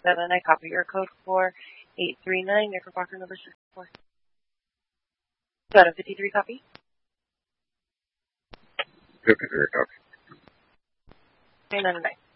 I copy your code for 839, Knickerbocker number 64. Got a 53 copy? 53 copy. 399.